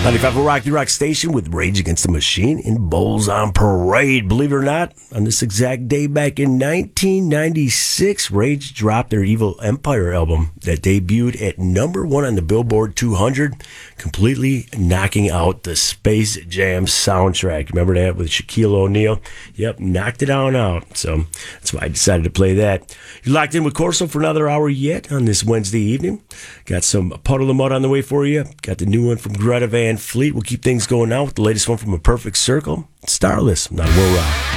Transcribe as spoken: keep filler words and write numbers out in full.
ninety-five Rock the Rock Station with Rage Against the Machine in Bulls on Parade. Believe it or not, on this exact day back in nineteen ninety-six, Rage dropped their Evil Empire album that debuted at number one on the Billboard two hundred, completely knocking out the Space Jam soundtrack. Remember that with Shaquille O'Neal? Yep, knocked it on out. So that's why I decided to play that. You're locked in with Corso for another hour yet on this Wednesday evening. Got some Puddle of Mud on the way for you. Got the new one from Greta Van Fleet. We'll keep things going now with the latest one from A Perfect Circle. Starless, not a Will Rock.